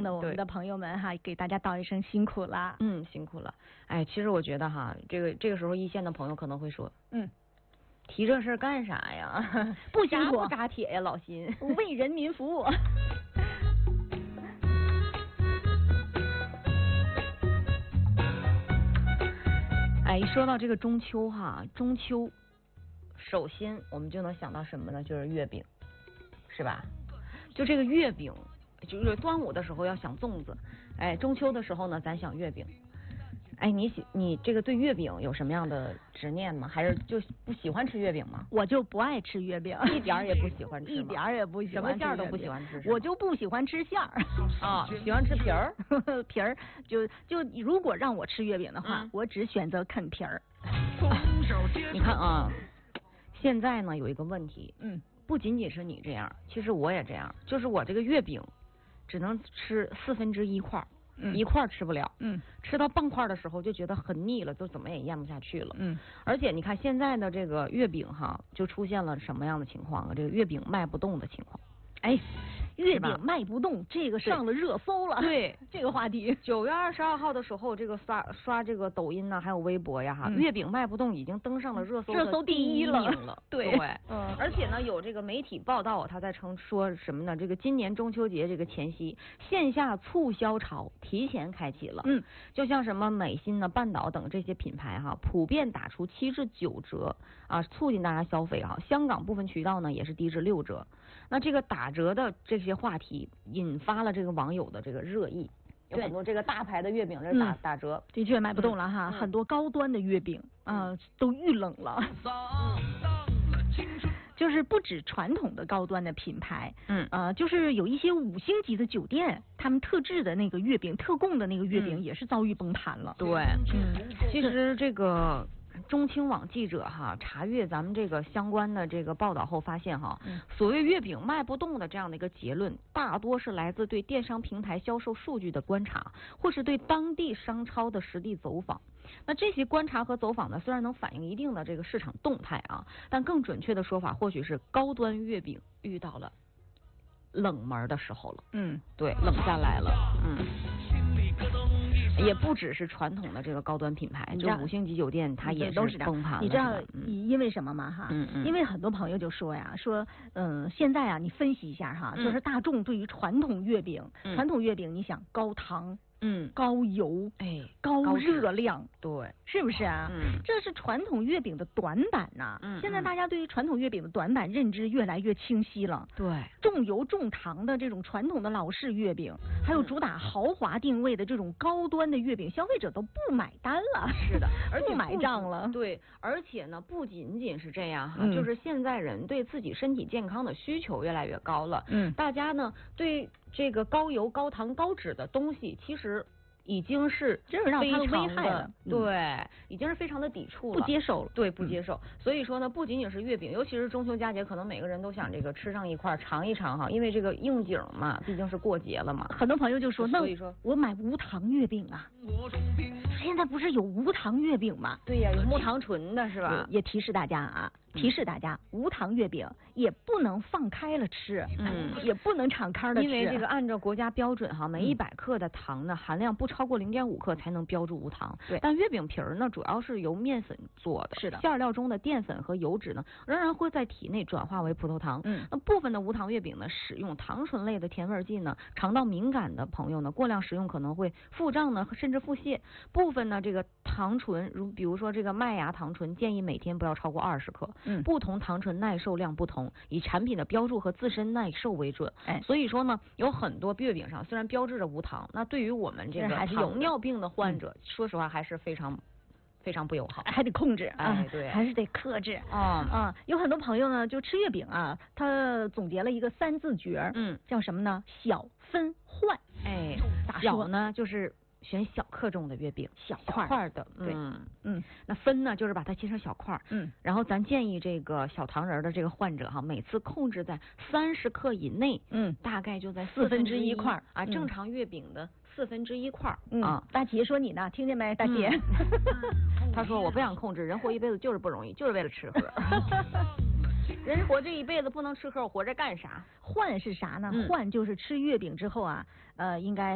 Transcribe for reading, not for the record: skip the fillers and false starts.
的我们的朋友们哈，给大家道一声辛苦了。 辛苦了。哎，其实我觉得哈，这个时候一线的朋友可能会说，提这事儿干啥呀？ 不辛苦不扎铁呀，老辛， 为人民服务。 哎，一说到这个中秋哈，中秋，首先我们就能想到什么呢？就是月饼，是吧？就这个月饼，就是端午的时候要想粽子，哎，中秋的时候呢，咱想月饼。哎，你这个对月饼有什么样的执念吗？还是就不喜欢吃月饼吗？ 我就不爱吃月饼， 一点也不喜欢吃， 一点也不喜欢， 什么馅儿都不喜欢吃。 我就不喜欢吃馅儿啊，喜欢吃皮儿， 皮儿就如果让我吃月饼的话，我只选择啃皮儿。 你看啊，现在呢有一个问题，不仅仅是你这样，其实我也这样，就是我这个月饼只能吃1/4块。一块吃不了，吃到半块的时候就觉得很腻了，就怎么也咽不下去了，而且你看现在的这个月饼哈，就出现了什么样的情况啊？这个月饼卖不动的情况。哎， 月饼卖不动，这个上了热搜了。 对这个话题 ，9月22号的时候，这个刷这个抖音呢，还有微博呀哈，月饼卖不动已经登上了热搜第1名了。对，而且呢，有这个媒体报道，他在说什么呢？这个今年中秋节这个前夕，线下促销潮提前开启了。就像什么美心呢、半岛等这些品牌哈，普遍打出7至9折啊，促进大家消费哈。香港部分渠道呢也是低至6折。那这个打折的这些话题引发了这个网友的这个热议，有很多这个大牌的月饼这打折， 的确卖不动了哈，很多高端的月饼都遇冷了。就是不止传统的高端的品牌，就是有一些5星级的酒店，他们特制的那个月饼、特供的那个月饼也是遭遇崩盘了。 对，其实这个中青网记者哈查阅咱们这个相关的这个报道后发现哈，所谓月饼卖不动的这样的一个结论，大多是来自对电商平台销售数据的观察，或是对当地商超的实地走访。那这些观察和走访呢，虽然能反映一定的这个市场动态啊，但更准确的说法，或许是高端月饼遇到了冷门的时候了。对，冷下来了。也不只是传统的这个高端品牌，就5星级酒店它也都是崩盘了。 你知道因为什么吗？哈，因为很多朋友就说呀，现在啊，你分析一下哈，就是大众对于传统月饼，你想高糖。高油，高热量， 对， 是不是啊？这是传统月饼的短板呐。现在大家对于传统月饼的短板认知越来越清晰了。 对， 重油重糖的这种传统的老式月饼，还有主打豪华定位的这种高端的月饼，消费者都不买单了。 是的，而且不买账了。 对，而且呢，不仅仅是这样哈，就是现在人对自己身体健康的需求越来越高了。大家呢对这个高油、高糖、高脂的东西，其实已经是让它危害了， 对，已经是非常的抵触了， 不接受了， 对，不接受。所以说呢，不仅仅是月饼，尤其是中秋佳节，可能每个人都想这个吃上一块尝一尝哈，因为这个应景嘛，毕竟是过节了嘛。 很多朋友就说，所以说我买无糖月饼啊。现在不是有无糖月饼吗？ 对呀，有木糖醇的是吧？ 也提示大家啊。无糖月饼也不能放开了吃，也不能敞开了吃， 因为这个按照国家标准哈，每100克的糖呢含量不超过0.5克才能标注无糖。 对， 但月饼皮儿呢主要是由面粉做的， 是的， 馅料中的淀粉和油脂呢仍然会在体内转化为葡萄糖。那部分的无糖月饼呢使用糖醇类的甜味剂呢，肠道敏感的朋友呢过量食用可能会腹胀呢甚至腹泻。部分呢这个糖醇，比如说这个麦芽糖醇，建议每天不要超过20克。不同糖醇耐受量不同，以产品的标注和自身耐受为准。所以说呢，有很多月饼上虽然标志着无糖，那对于我们这个糖尿病的患者，说实话还是非常不友好， 还得控制啊， 对， 还是得克制有很多朋友呢，就吃月饼啊，他总结了一个3字诀，叫什么呢？小分换。小呢就是选小克重的月饼，小块的，对，那分呢就是把它切成小块，然后咱建议这个小糖人的这个患者哈，每次控制在30克以内，大概就在1/4块啊，正常月饼的1/4块啊。 大姐说你呢，听见没，大姐？ 他说我不想控制，人活一辈子就是不容易，就是为了吃喝。人活这一辈子不能吃喝，我活着干啥？ 换是啥呢？换就是吃月饼之后啊，应该